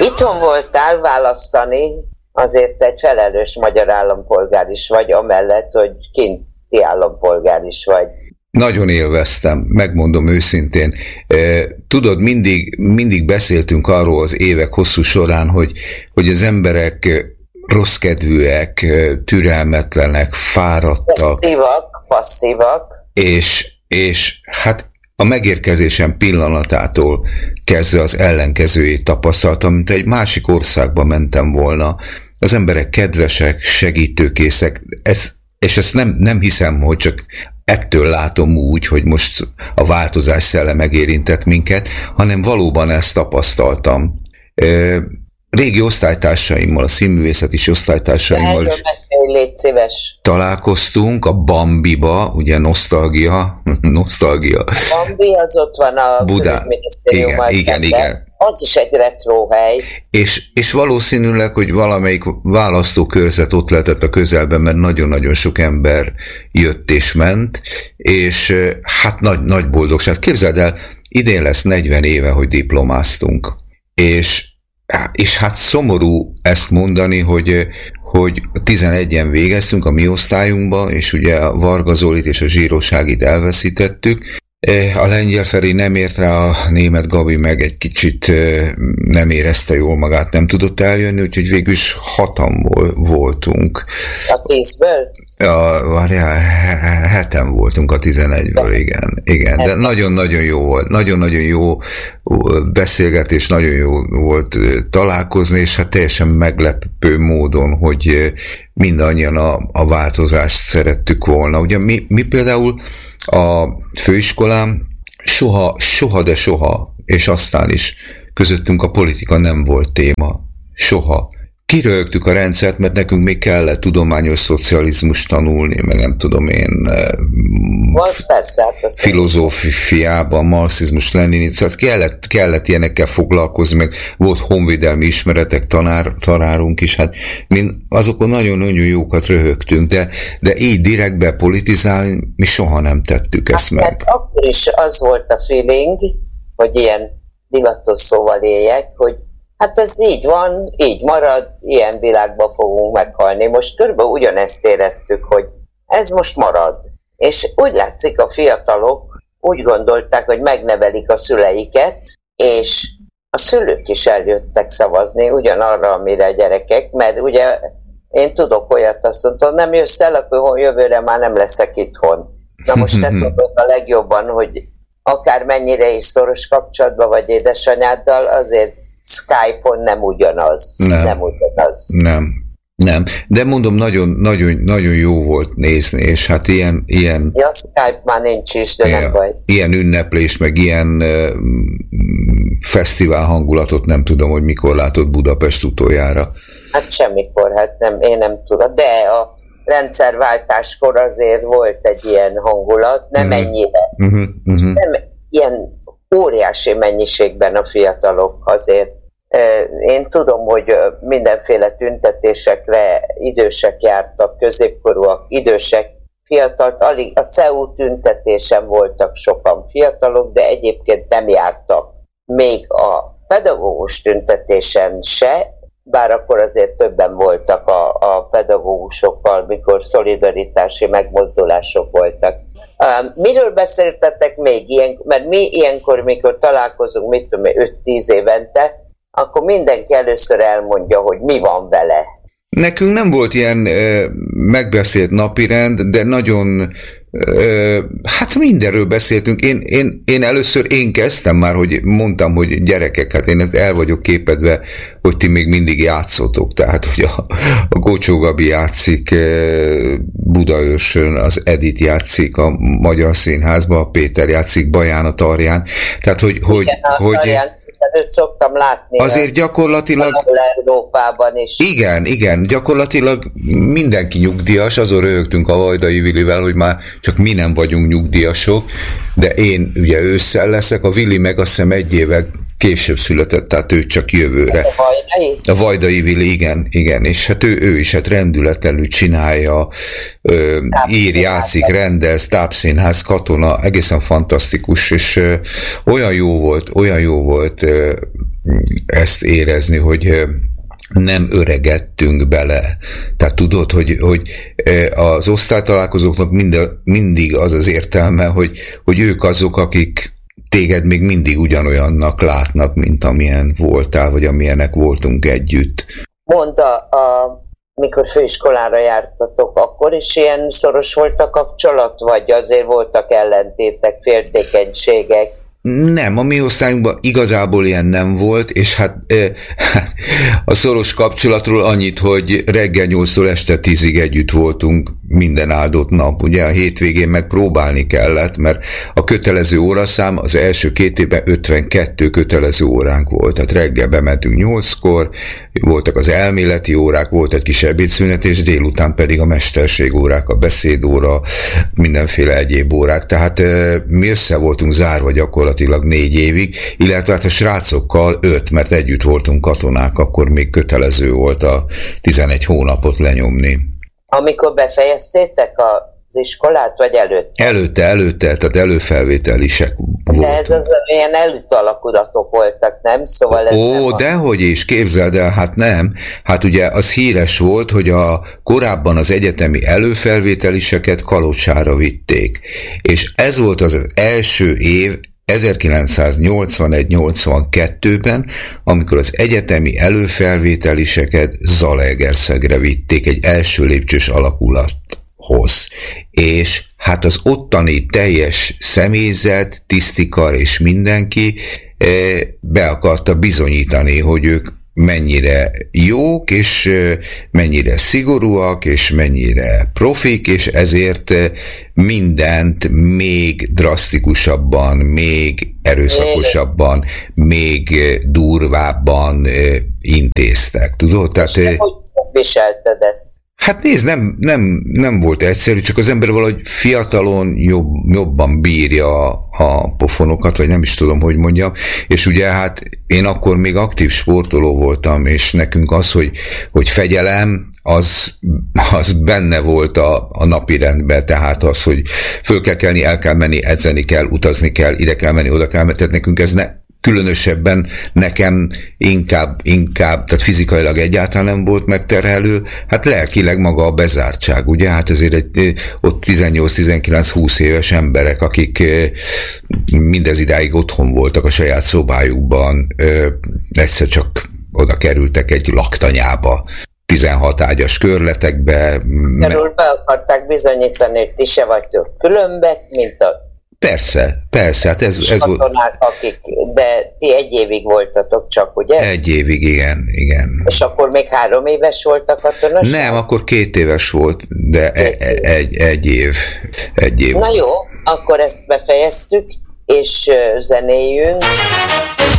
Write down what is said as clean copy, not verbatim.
Itthon voltál választani, azért te egy felelős magyar állampolgár is vagy, amellett, hogy kinti állampolgár is vagy. Nagyon élveztem, megmondom őszintén. Tudod, mindig beszéltünk arról az évek hosszú során, hogy az emberek rosszkedvűek, türelmetlenek, fáradtak. Passzívak. És hát a megérkezésem pillanatától kezdve az ellenkezőjét tapasztaltam, mint egy másik országba mentem volna. Az emberek kedvesek, segítőkészek, és ezt nem hiszem, hogy csak ettől látom úgy, hogy most a változás szelle megérintett minket, hanem valóban ezt tapasztaltam. Régi osztálytársaimmal, a színművészeti osztálytársaimmal is találkoztunk a Bambiba, ugye nosztalgia. Bambi az ott van a külügyminisztériummal. Igen. Az is egy retro hely. És valószínűleg, hogy valamelyik választókörzet ott lehetett a közelben, mert nagyon-nagyon sok ember jött és ment, és hát nagy boldogság. Képzeld el, idén lesz 40 éve, hogy diplomáztunk. És hát szomorú ezt mondani, hogy 11-en végeztünk a mi osztályunkba, és ugye a Varga Zolit és a Zsíróságit elveszítettük. A Lengyel Feri nem ért rá, a német Gabi meg egy kicsit nem érezte jól magát, nem tudott eljönni, úgyhogy végül is 6-an voltunk. A 10-ből? Várjál, 7-en voltunk a 11-ből, igen. De nagyon-nagyon jó volt, nagyon-nagyon jó beszélgetés, nagyon jó volt találkozni, és hát teljesen meglepő módon, hogy mindannyian a változást szerettük volna. Ugye mi például a főiskolán soha, és aztán is közöttünk a politika nem volt téma. Soha. Kirögtük a rendszert, mert nekünk még kellett tudományos szocializmus tanulni, meg nem tudom én, filozófiában, marxizmus, leninizmus, tehát kellett ilyenekkel foglalkozni, meg volt honvédelmi ismeretek, tanárunk is, hát mi azokon nagyon-nagyon jókat röhögtünk, de így direktbe politizálni mi soha nem tettük ezt meg. Hát akkor is az volt a feeling, hogy ilyen divatos szóval éljek, hogy hát ez így van, így marad, ilyen világban fogunk meghalni. Most körülbelül ugyanezt éreztük, hogy ez most marad. És úgy látszik, a fiatalok úgy gondolták, hogy megnevelik a szüleiket, és a szülők is eljöttek szavazni ugyanarra, amire a gyerekek, mert ugye én tudok olyat, azt mondtam, nem jössz el, akkor jövőre már nem leszek itthon. Na most te tudod a legjobban, hogy akár mennyire is szoros kapcsolatban vagy édesanyáddal, azért Skype-on nem ugyanaz. Nem. De mondom, nagyon jó volt nézni, és hát ilyen... Ja, Skype már nincs is, de nem baj. Ilyen ünneplés, meg ilyen fesztivál hangulatot nem tudom, hogy mikor látott Budapest utoljára. Hát semmikor, én nem tudom. De a rendszerváltáskor azért volt egy ilyen hangulat, nem ennyire. Nem ilyen óriási mennyiségben a fiatalok azért. Én tudom, hogy mindenféle tüntetésekre idősek jártak, középkorúak, idősek, fiatalt, alig a CEU tüntetésen voltak sokan fiatalok, de egyébként nem jártak. Még a pedagógus tüntetésen se, bár akkor azért többen voltak a pedagógusokkal, mikor szolidaritási megmozdulások voltak. Miről beszéltetek még ilyen, mert mi ilyenkor, mikor találkozunk, mit tudom, 5-10 évente, akkor mindenki először elmondja, hogy mi van vele. Nekünk nem volt ilyen megbeszélt napirend, de nagyon, hát mindenről beszéltünk. Én először kezdtem már, hogy mondtam, hogy gyerekek, hát én el vagyok képedve, hogy ti még mindig játszotok. Tehát, hogy a Gócsó Gabi játszik Budaörsön, az Edith játszik a Magyar Színházban, a Péter játszik Baján a Tarján. Tehát, hogy őt szoktam látni. Azért gyakorlatilag... Európában is. Igen, gyakorlatilag mindenki nyugdíjas, azon röhögtünk a Vajdai Vilivel, hogy már csak mi nem vagyunk nyugdíjasok, de én ugye ősszel leszek, a Vili meg azt hiszem 1 évvel később született, tehát ő csak jövőre. A Vajdai Vili, igen, és hát ő is hát rendületlenül csinálja, ír, játszik, rendez, tápszínház, katona, egészen fantasztikus, és olyan jó volt, ezt érezni, hogy nem öregedtünk bele. Tehát tudod, hogy az osztálytalálkozóknak mindig az az értelme, hogy ők azok, akik téged még mindig ugyanolyannak látnak, mint amilyen voltál, vagy amilyenek voltunk együtt. Mondd, mikor főiskolára jártatok, akkor is ilyen szoros volt a kapcsolat, vagy azért voltak ellentétek, féltékenységek? Nem, a mi osztályunkban igazából ilyen nem volt, és hát a szoros kapcsolatról annyit, hogy reggel 8-tól este 10-ig együtt voltunk minden áldott nap. Ugye a hétvégén meg próbálni kellett, mert a kötelező óraszám az első 2 évben 52 kötelező óránk volt. Tehát reggel bementünk 8-kor, voltak az elméleti órák, volt egy kis ebédszünet, és délután pedig a mesterség órák, a beszédóra, mindenféle egyéb órák. Tehát mi össze voltunk zárva gyakorlatilag 4 évig, illetve hát a srácokkal 5, mert együtt voltunk katonák, akkor még kötelező volt a 11 hónapot lenyomni. Amikor befejeztétek az iskolát, vagy előtte? Előtte, tehát előfelvételisek voltunk. De ez az, ilyen előtalakulatok voltak, nem? Szóval ez dehogy is, képzeld el, hát nem. Hát ugye az híres volt, hogy korábban az egyetemi előfelvételiseket Kalocsára vitték. És ez volt az első év, 1981-82-ben, amikor az egyetemi előfelvételiseket Zalaegerszegre vitték egy első lépcsős alakulathoz. És hát az ottani teljes személyzet, tisztikar és mindenki be akarta bizonyítani, hogy ők mennyire jók, és mennyire szigorúak, és mennyire profik, és ezért mindent még drasztikusabban, még erőszakosabban, még durvábban intéztek. Tudod? Tehát, hogy viselted ezt? Hát nézd, nem volt egyszerű, csak az ember valahogy fiatalon jobban bírja a pofonokat, vagy nem is tudom, hogy mondjam, és ugye hát én akkor még aktív sportoló voltam, és nekünk az, hogy fegyelem, az benne volt a napirendben, tehát az, hogy föl kell kelni, el kell menni, edzeni kell, utazni kell, ide kell menni, oda kell menni, tehát nekünk ez különösebben nekem inkább, tehát fizikailag egyáltalán nem volt megterhelő, hát lelkileg maga a bezártság, ugye, hát ezért ott 18-19-20 éves emberek, akik mindez idáig otthon voltak a saját szobájukban, egyszer csak oda kerültek egy laktanyába, 16 ágyas körletekbe. Erről be akarták bizonyítani, hogy ti se vagytok különbek, mint a Persze, hát ez katonák, akik, de ti 1 évig voltatok csak, ugye? 1 évig, igen. És akkor még 3 éves volt a katonaság? Nem, akkor 2 éves volt, de egy év. Na jó, akkor ezt befejeztük, és zenéljünk.